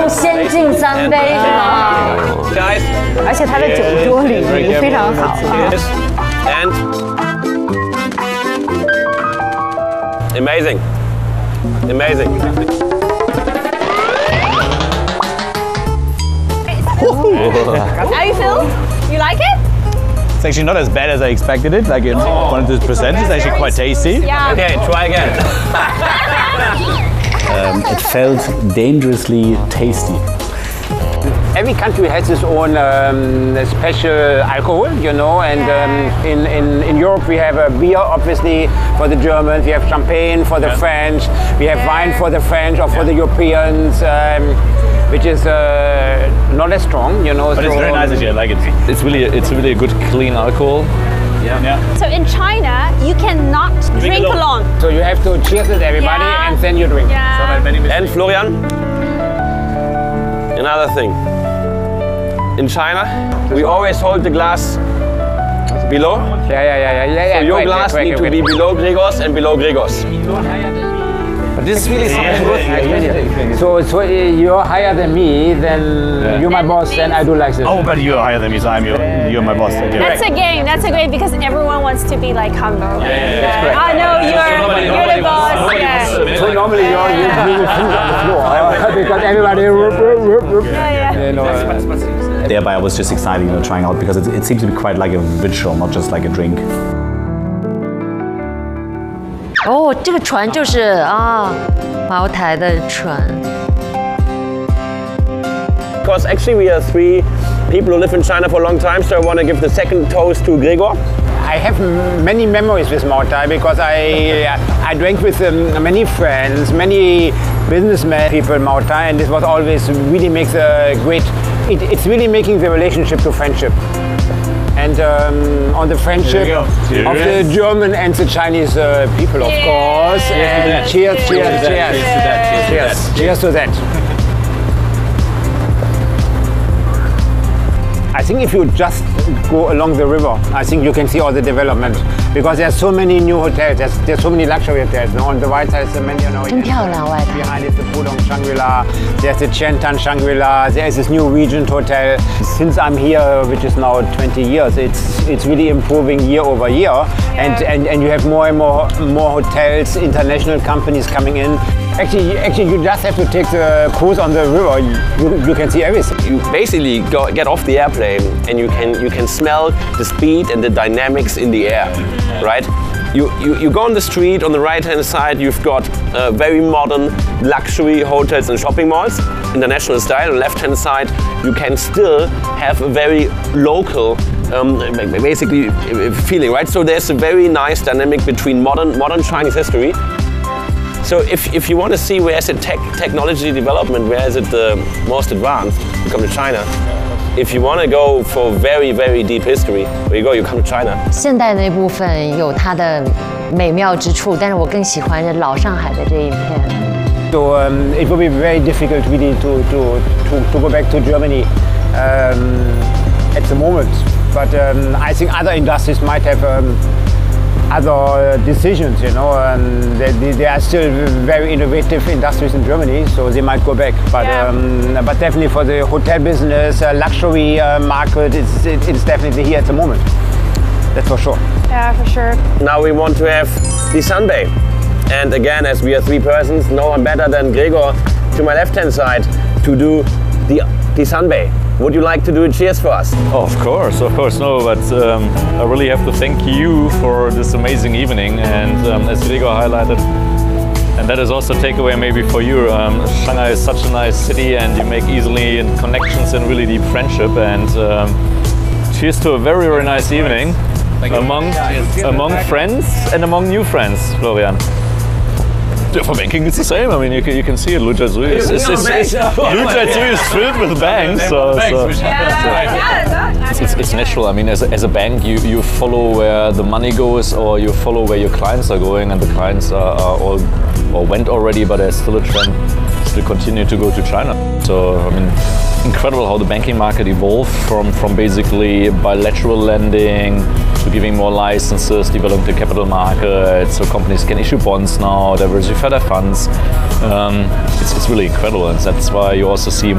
先敬三杯是吗？ Guys, 而且它的酒桌礼仪非常好啊。 cheers. And amazing. Amazing. How you feel? You like it? It's actually not as bad as I expected it. Like it's 100%. It's actually quite tasty. Yeah. Okay, try again. It felt dangerously tasty. Every country has its own special alcohol, you know, and in Europe we have a beer, obviously, for the Germans, we have champagne for the French, we have wine for the French or for the Europeans, which is not as strong, you know. But it's very nice actually. I like it. It's really a good clean alcohol. Yeah. So in China, you cannot drink alone. So you have to cheers with everybody Yeah. and then you drink. Yeah. And Florian, another thing. In China, we always hold the glass below. Yeah. So your Correct, glass correct, need to correct. be below Gregor's and below Gregor's. But this is really something good. So you're higher than me, then you're my boss, then I do like this. Oh, but you're higher than me, so you're my boss. Okay. That's a game. That's a game because everyone wants to be like humble. Yeah. I know you're the boss. Yeah. So normally you will food on the floor because everybody. You know, Thereby, I was just excited, trying out because it seems to be quite like a ritual, not just like a drink. 哦，这个船就是啊，茅台的船。 Because actually we are three people who live in China for a long time, so I want to give the second toast to Gregor. I have many memories with Malta because I drank with many friends, many businessmen, people in Malta, and this was always really makes a great. It's really making the relationship to friendship. And on the friendship of the German and the Chinese people, of course. And cheers to that. I think if you just go along the river, I think you can see all the development because there's so many new hotels. There's so many luxury hotels. On the right side is the menu. 真漂亮，外滩。 Behind is the Pudong Shangri-La, there's the Qiantan Shangri-La, there's this new Regent Hotel. Since I'm here, which is now 20 years, it's really improving year over year. And you have more and more hotels, international companies coming in. Actually, you just have to take the cruise on the river. You can see everything. You basically get off the airplane and you can smell the speed and the dynamics in the air, right? You go on the street, on the right-hand side, you've got very modern luxury hotels and shopping malls, international style. On the left-hand side, you can still have a very local basically feeling, right? So there's a very nice dynamic between modern Chinese history. So if you want to see where is the technology development, where is it the most advanced, you come to China. If you want to go for very, very deep history, where you go, you come to China. 现代那部分有它的美妙之处，但是我更喜欢这老上海的这一片。 So it will be very difficult really to go back to Germany at the moment. But I think other industries might have other decisions, you know. There are still very innovative industries in Germany, so they might go back. But but definitely for the hotel business, luxury market, it's definitely here at the moment. That's for sure. Yeah, for sure. Now we want to have the sunbae. And again, as we are three persons, no one better than Gregor to my left-hand side to do the sunbae. Would you like to do a cheers for us? Of course, no, but I really have to thank you for this amazing evening, and as Gregor highlighted, and that is also a takeaway maybe for you, Shanghai is such a nice city and you make easily connections and really deep friendship, and cheers to a very, very nice evening among friends and among new friends, Florian. For banking, it's the same. I mean, you can see it. Lujiazui is filled with banks. It's natural. I mean, as a bank, you follow where the money goes, or you follow where your clients are going, and the clients are all or went already, but there's still a trend to continue to go to China. So I mean, incredible how the banking market evolved from basically bilateral lending to giving more licenses, developing the capital market, so companies can issue bonds now, diversify their funds. It's really incredible, and that's why you also see